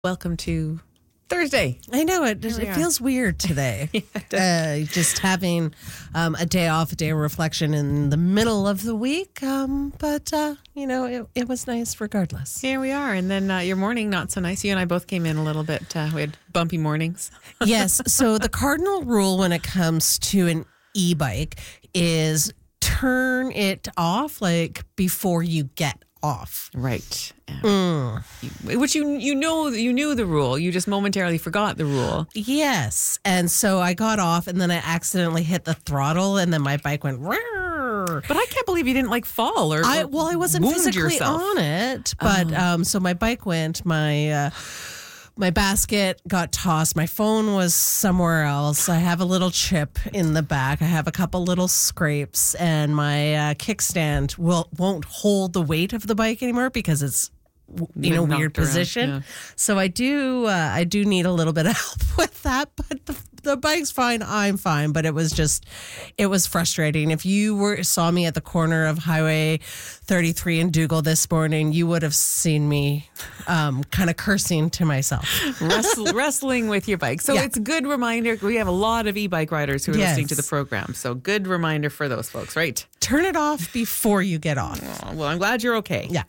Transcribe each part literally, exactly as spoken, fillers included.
Welcome to Thursday. I know it. It are. feels weird today. Yeah, it does. uh, just having um, a day off, a day of reflection in the middle of the week. Um, but uh, you know, it, it was nice regardless. Here we are. And then uh, your morning, not so nice. You and I both came in a little bit. Uh, we had bumpy mornings. Yes. So the cardinal rule when it comes to an e-bike is turn it off like before you get off. Right. Mm. You, which you you know you knew the rule. You just momentarily forgot the rule. Yes. And so I got off and then I accidentally hit the throttle and then my bike went "Rrrr." But I can't believe you didn't like fall or, I or well I wasn't wound physically yourself. on it, but Oh. um so my bike went, my uh my basket got tossed. My phone was somewhere else. I have a little chip in the back. I have a couple little scrapes, and my uh, kickstand will won't hold the weight of the bike anymore because it's in a Knocked weird around, position. yeah. So I do uh, I do need a little bit of help with that. But the, the bike's fine. I'm fine. But it was just it was frustrating. If you were saw me at the corner of Highway thirty-three in Dougal this morning, you would have seen me um, kind of cursing to myself. Wrestle, wrestling with your bike. So Yeah. it's a good reminder. We have a lot of e-bike riders who are Yes. listening to the program. So good reminder for those folks, right? Turn it off before you get off. Oh, well, I'm glad you're okay. Yeah.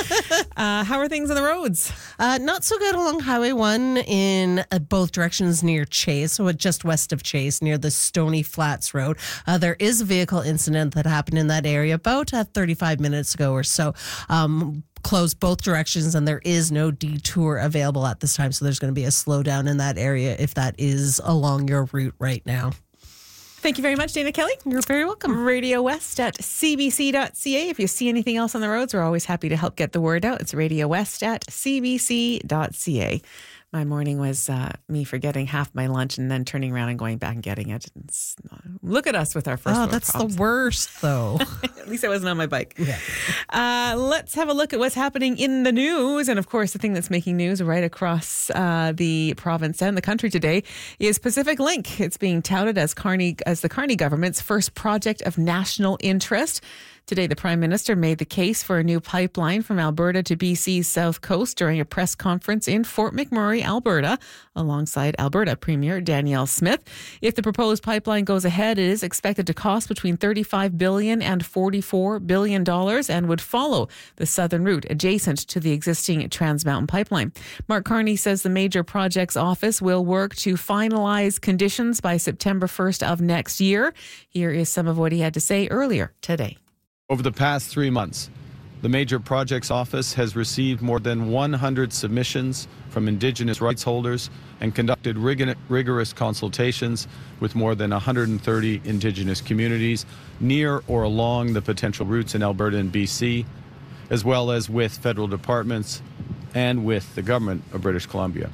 Uh, how are things on the roads? Uh, not so good along Highway one in uh, both directions near Chase, so just west of Chase, near the Stony Flats Road. Uh, there is a vehicle incident that happened in that area about uh, thirty-five minutes ago or so. Um, closed both directions, and there is no detour available at this time, so there's going to be a slowdown in that area if that is along your route right now. Thank you very much, Dana Kelly. You're very welcome. Radio West at c b c dot c a. If you see anything else on the roads, we're always happy to help get the word out. It's Radio West at c b c dot c a. My morning was uh, me forgetting half my lunch and then turning around and going back and getting it. It's not, look at us with our first Oh, world that's problems. the worst, though. At least I wasn't on my bike. Yeah. Uh, let's have a look at what's happening in the news. And of course, the thing that's making news right across uh, the province and the country today is Pacific Link. It's being touted as Carney, as the Carney government's first project of national interest. Today, the Prime Minister made the case for a new pipeline from Alberta to B C's south coast during a press conference in Fort McMurray, Alberta, alongside Alberta Premier Danielle Smith. If the proposed pipeline goes ahead, it is expected to cost between thirty-five billion dollars and forty-four billion dollars and would follow the southern route adjacent to the existing Trans Mountain pipeline. Mark Carney says the major projects office will work to finalize conditions by September first of next year. Here is some of what he had to say earlier today. Over the past three months, the Major Projects Office has received more than one hundred submissions from Indigenous rights holders and conducted rig- rigorous consultations with more than one hundred thirty Indigenous communities near or along the potential routes in Alberta and B C, as well as with federal departments and with the government of British Columbia.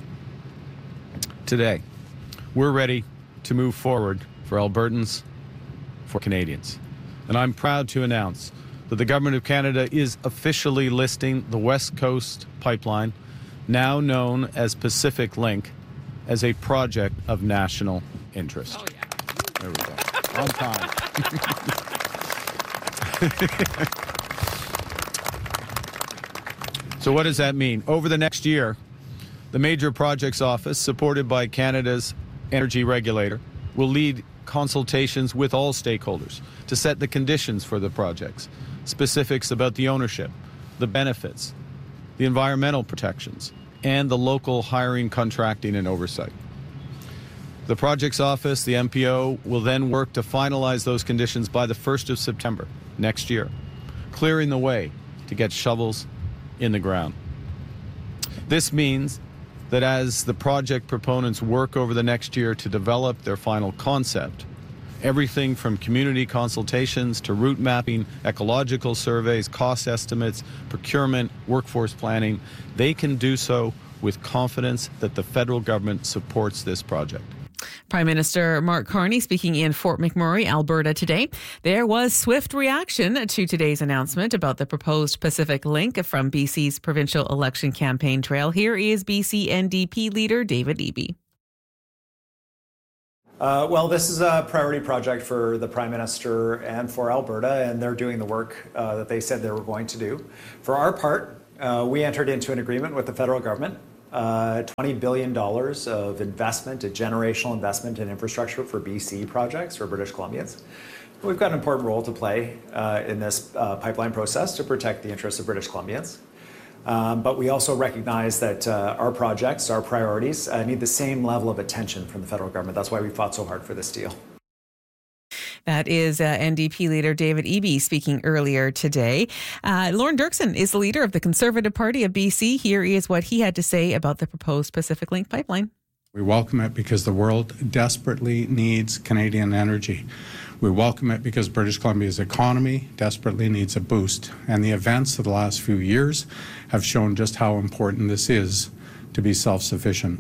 Today, we're ready to move forward for Albertans, for Canadians. And I'm proud to announce that the Government of Canada is officially listing the West Coast Pipeline, now known as Pacific Link, as a project of national interest. Oh, yeah. There we go. On time. So what does that mean? Over the next year, the Major Projects Office, supported by Canada's energy regulator, will lead consultations with all stakeholders to set the conditions for the projects, specifics about the ownership, the benefits, the environmental protections, and the local hiring, contracting, and oversight. The projects office, the M P O, will then work to finalize those conditions by the first of September next year, clearing the way to get shovels in the ground. This means that as the project proponents work over the next year to develop their final concept, everything from community consultations to route mapping, ecological surveys, cost estimates, procurement, workforce planning, they can do so with confidence that the federal government supports this project. Prime Minister Mark Carney speaking in Fort McMurray, Alberta today. There was swift reaction to today's announcement about the proposed Pacific Link from B C's provincial election campaign trail. Here is B C N D P leader David Eby. Uh, well, this is a priority project for the Prime Minister and for Alberta, and they're doing the work uh, that they said they were going to do. For our part, uh, we entered into an agreement with the federal government uh, twenty billion dollars of investment, a generational investment in infrastructure for B C projects, for British Columbians. We've got an important role to play uh, in this uh, pipeline process to protect the interests of British Columbians. Um, but we also recognize that uh, our projects, our priorities, uh, need the same level of attention from the federal government. That's why we fought so hard for this deal. That is uh, N D P leader David Eby speaking earlier today. Uh, Lorne Dirksen is the leader of the Conservative Party of B C. Here is what he had to say about the proposed Pacific Link pipeline. We welcome it because the world desperately needs Canadian energy. We welcome it because British Columbia's economy desperately needs a boost. And the events of the last few years have shown just how important this is to be self-sufficient.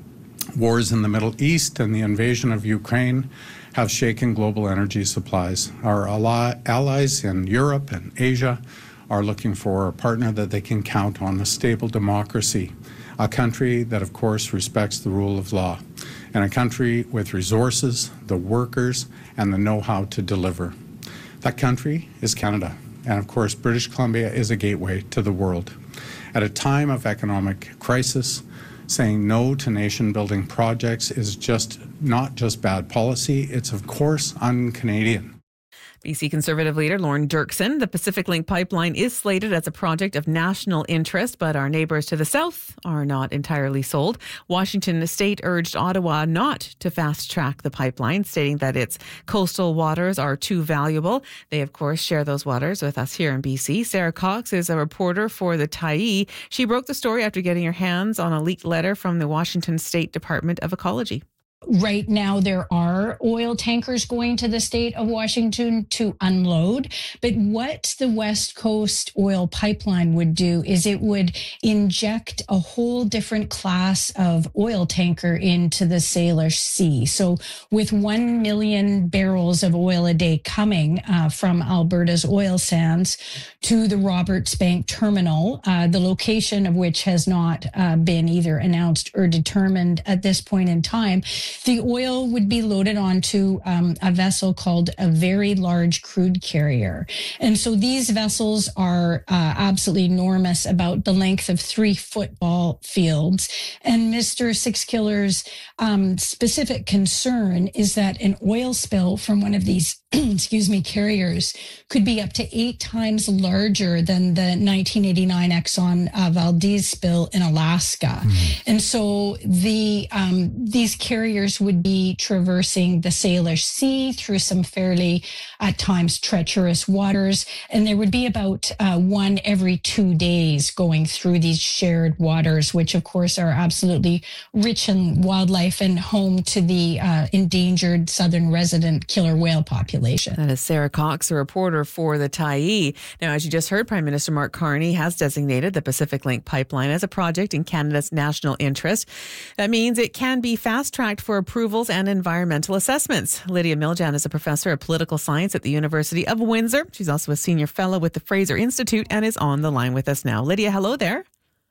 Wars in the Middle East and the invasion of Ukraine have shaken global energy supplies. Our ally- allies in Europe and Asia are looking for a partner that they can count on, a stable democracy, a country that, of course, respects the rule of law, and a country with resources, the workers, and the know-how to deliver. That country is Canada, and of course, British Columbia is a gateway to the world. At a time of economic crisis, saying no to nation-building projects is just not just bad policy, it's of course un-Canadian. B C Conservative leader Lorne Dirksen. The Pacific Link pipeline is slated as a project of national interest, but our neighbours to the south are not entirely sold. Washington State urged Ottawa not to fast-track the pipeline, stating that its coastal waters are too valuable. They, of course, share those waters with us here in B C. Sarah Cox is a reporter for the Tyee. She broke the story after getting her hands on a leaked letter from the Washington State Department of Ecology. Right now, there are oil tankers going to the state of Washington to unload. But what the West Coast oil pipeline would do is it would inject a whole different class of oil tanker into the Salish Sea. So with one million barrels of oil a day coming uh, from Alberta's oil sands to the Roberts Bank terminal, uh, the location of which has not uh, been either announced or determined at this point in time, the oil would be loaded onto um, a vessel called a very large crude carrier. And so these vessels are uh, absolutely enormous, about the length of three football fields. And Mister Sixkiller's um, specific concern is that an oil spill from one of these excuse me, carriers could be up to eight times larger than the nineteen eighty-nine Exxon uh, Valdez spill in Alaska. Mm. And so the um, these carriers would be traversing the Salish Sea through some fairly, at times, treacherous waters. And there would be about uh, one every two days going through these shared waters, which, of course, are absolutely rich in wildlife and home to the uh, endangered southern resident killer whale population. That is Sarah Cox, a reporter for the Tyee. Now, as you just heard, Prime Minister Mark Carney has designated the Pacific Link pipeline as a project in Canada's national interest. That means it can be fast-tracked for approvals and environmental assessments. Lydia Miljan is a professor of political science at the University of Windsor. She's also a senior fellow with the Fraser Institute and is on the line with us now. Lydia, hello there.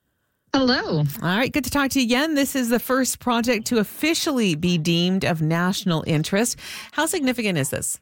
Hello. All right, good to talk to you again. This is the first project to officially be deemed of national interest. How significant is this?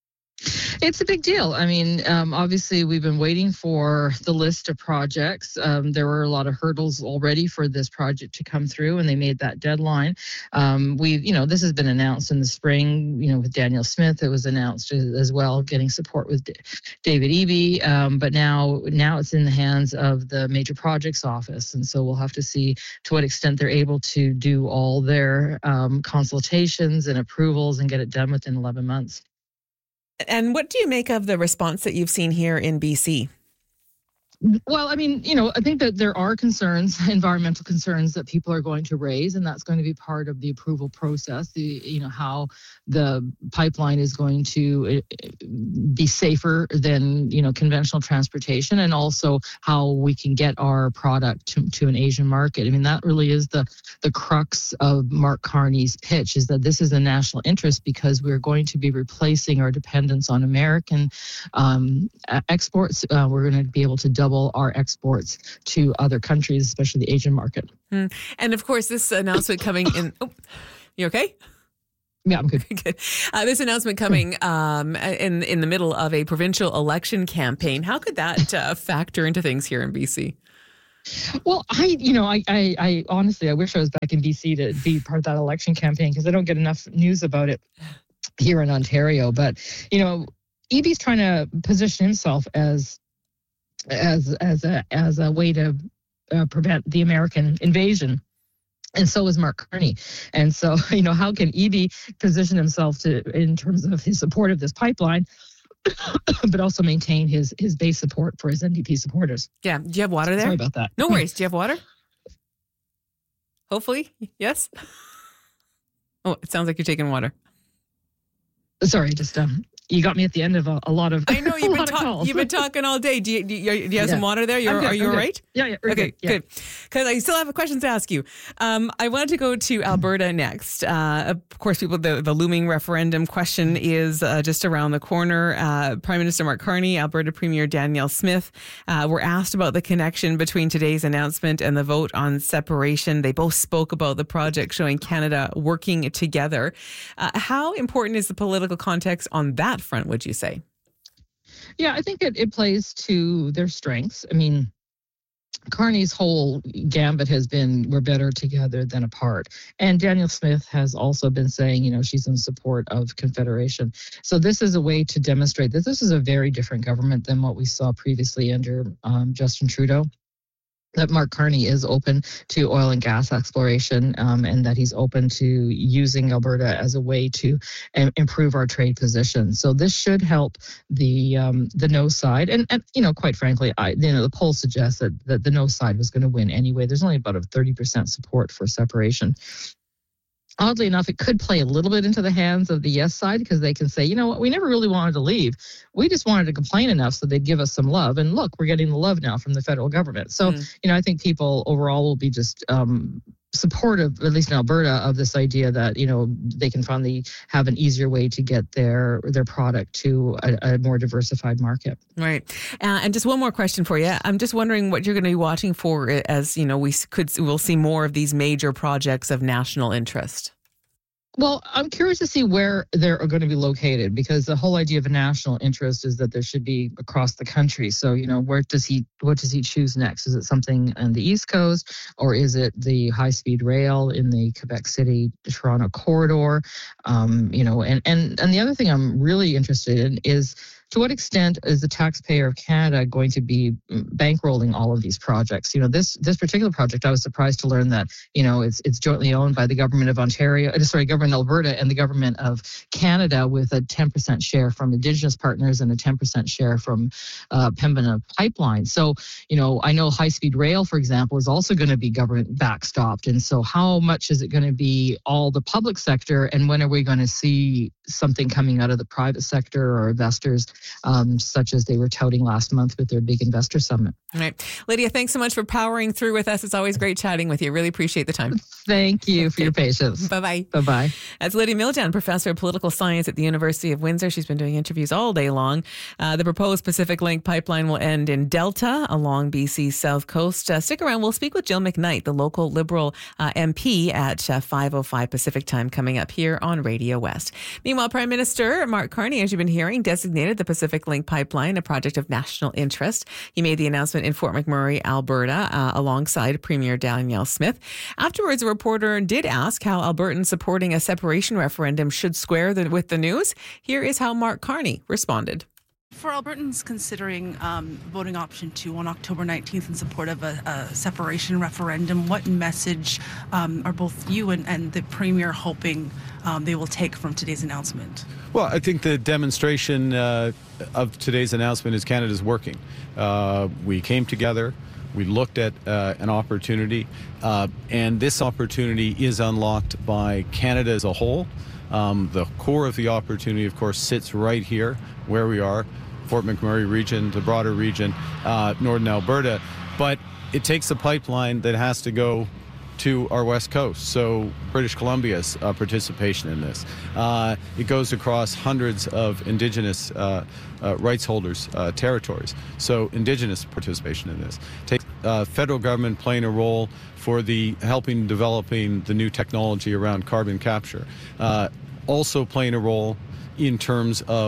It's a big deal. I mean, um, obviously, we've been waiting for the list of projects. Um, there were a lot of hurdles already for this project to come through, and they made that deadline. Um, we, you know, this has been announced in the spring, you know, with Danielle Smith. It was announced as well, getting support with D- David Eby. Um, but now, now it's in the hands of the Major Projects Office, and so we'll have to see to what extent they're able to do all their um, consultations and approvals and get it done within eleven months. And what do you make of the response that you've seen here in B C? Well, I mean, you know, I think that there are concerns, environmental concerns that people are going to raise, and that's going to be part of the approval process, the, you know, how the pipeline is going to be safer than, you know, conventional transportation, and also how we can get our product to, to an Asian market. I mean, that really is the, the crux of Mark Carney's pitch, is that this is a national interest because we're going to be replacing our dependence on American um, exports. Uh, we're going to be able to double our exports to other countries, especially the Asian market. Mm. And of course, this announcement coming in. Oh, you okay? Yeah, I'm good. good. Uh, this announcement coming um, in in the middle of a provincial election campaign. How could that uh, factor into things here in B C? Well, I, you know, I, I, I honestly, I wish I was back in B C to be part of that election campaign because I don't get enough news about it here in Ontario. But, you know, Eby's trying to position himself as, as, as a, as a way to uh, prevent the American invasion. And so is Mark Carney. And so, you know, how can Eby position himself to, in terms of his support of this pipeline, but also maintain his his base support for his N D P supporters? Yeah. Do you have water there? Sorry about that. No worries. Do you have water? Hopefully. Yes. Oh, it sounds like you're taking water. Sorry, just um, you got me at the end of a, a lot of. I know you've been talking. you've been talking all day. Do you do you, do you have Yeah. some water there? You're, I'm good, are you I'm all good. right? Yeah, yeah. we're Okay, good. Yeah. good. Because I still have questions to ask you. Um, I wanted to go to Alberta next. Uh, of course, people, the, the looming referendum question is uh, just around the corner. Uh, Prime Minister Mark Carney, Alberta Premier Danielle Smith uh, were asked about the connection between today's announcement and the vote on separation. They both spoke about the project showing Canada working together. Uh, how important is the political context on that front, would you say? Yeah, I think it, it plays to their strengths. I mean, Carney's whole gambit has been we're better together than apart. And Danielle Smith has also been saying, you know, she's in support of Confederation. So this is a way to demonstrate that this is a very different government than what we saw previously under um, Justin Trudeau. That Mark Carney is open to oil and gas exploration, um, and that he's open to using Alberta as a way to um, improve our trade position. So this should help the um, the no side, and and you know, quite frankly, I you know the poll suggests that that the no side was going to win anyway. There's only about a thirty percent support for separation. Oddly enough, it could play a little bit into the hands of the yes side because they can say, you know what, we never really wanted to leave. We just wanted to complain enough so they'd give us some love. And look, we're getting the love now from the federal government. So, mm. you know, I think people overall will be just um, supportive, at least in Alberta, of this idea that, you know, they can finally have an easier way to get their their product to a, a more diversified market. Right. Uh, and just one more question for you. I'm just wondering what you're going to be watching for as, you know, we could, we'll see more of these major projects of national interest. Well, I'm curious to see where they're going to be located because the whole idea of a national interest is that there should be across the country. So, you know, where does he, what does he choose next? Is it something on the East Coast or is it the high-speed rail in the Quebec City, Toronto corridor? Um, you know, and, and, and the other thing I'm really interested in is to what extent is the taxpayer of Canada going to be bankrolling all of these projects? You know, this this particular project, I was surprised to learn that, you know, it's it's jointly owned by the government of Ontario, sorry, government of Alberta and the government of Canada with a ten percent share from Indigenous partners and a ten percent share from uh, Pembina Pipeline. So, you know, I know high-speed rail, for example, is also going to be government backstopped. And so how much is it going to be all the public sector and when are we going to see something coming out of the private sector or investors? Um, such as they were touting last month with their big investor summit. All right. Lydia, thanks so much for powering through with us. It's always great chatting with you. Really appreciate the time. Thank you okay. for your patience. Bye-bye. Bye-bye. That's Lydia Miljan, professor of political science at the University of Windsor. She's been doing interviews all day long. Uh, the proposed Pacific Link pipeline will end in Delta along B C's south coast. Uh, stick around. We'll speak with Jill McKnight, the local Liberal uh, M P at uh, five oh five Pacific time coming up here on Radio West. Meanwhile, Prime Minister Mark Carney, as you've been hearing, designated the Pacific Link pipeline a project of national interest. He made the announcement in Fort McMurray, Alberta, uh, alongside Premier Danielle Smith. Afterwards, a reporter did ask how Albertans supporting a separation referendum should square the, with the news. Here is how Mark Carney responded. For Albertans considering um, voting option two on October nineteenth in support of a, a separation referendum, what message um, are both you and, and the Premier hoping um, they will take from today's announcement? Well, I think the demonstration uh, of today's announcement is Canada's working. Uh, we came together. We looked at uh, an opportunity, uh, and this opportunity is unlocked by Canada as a whole. Um, the core of the opportunity, of course, sits right here where we are, Fort McMurray region, the broader region, uh, northern Alberta. But it takes a pipeline that has to go to our west coast, so British Columbia's uh, participation in this. Uh, it goes across hundreds of Indigenous uh, uh, rights holders' uh, territories, so Indigenous participation in this. Take uh, federal government playing a role for the helping developing the new technology around carbon capture. Uh, also playing a role in terms of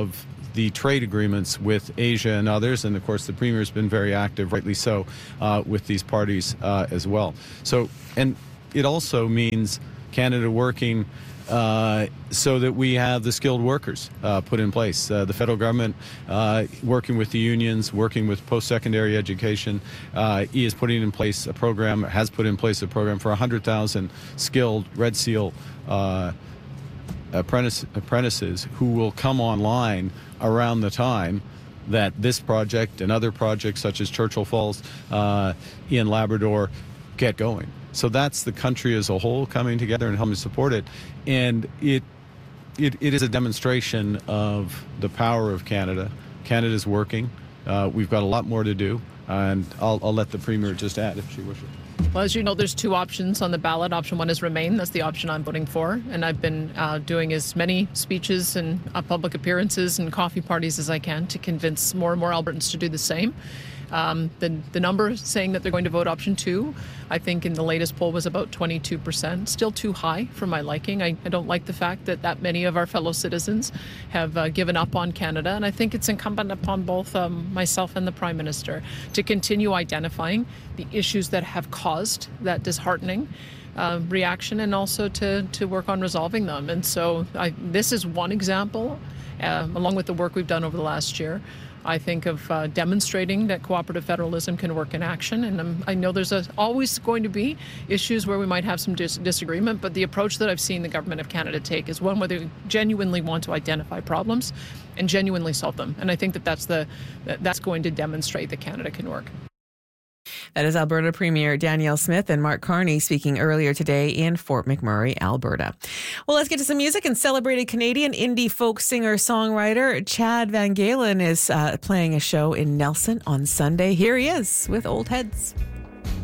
the trade agreements with Asia and others. And of course, the Premier has been very active, rightly so, uh, with these parties uh, as well. So, and it also means Canada working Uh, so that we have the skilled workers uh, put in place. Uh, the federal government uh, working with the unions, working with post-secondary education, uh, is putting in place a program, has put in place a program for one hundred thousand skilled Red Seal uh, apprentice, apprentices who will come online around the time that this project and other projects such as Churchill Falls uh, in Labrador get going. So that's the country as a whole coming together and helping support it. And it, it, it is a demonstration of the power of Canada. Canada's working. Uh, we've got a lot more to do. And I'll, I'll let the Premier just add if she wishes. Well, as you know, there's two options on the ballot. Option one is Remain. That's the option I'm voting for. And I've been uh, doing as many speeches and uh, public appearances and coffee parties as I can to convince more and more Albertans to do the same. Um, the, the number saying that they're going to vote option two, I think in the latest poll was about twenty-two percent. Still too high for my liking. I, I don't like the fact that that many of our fellow citizens have uh, given up on Canada. And I think it's incumbent upon both um, myself and the Prime Minister to continue identifying the issues that have caused that disheartening uh, reaction and also to, to work on resolving them. And so I, this is one example, uh, along with the work we've done over the last year, I think of uh, demonstrating that cooperative federalism can work in action. And um, I know there's a, always going to be issues where we might have some dis- disagreement, but the approach that I've seen the Government of Canada take is one where they genuinely want to identify problems and genuinely solve them. And I think that that's, the, that that's going to demonstrate that Canada can work. That is Alberta Premier Danielle Smith and Mark Carney speaking earlier today in Fort McMurray, Alberta. Well, let's get to some music. And celebrated Canadian indie folk singer-songwriter Chad Van Galen is uh, playing a show in Nelson on Sunday. Here he is with Old Heads.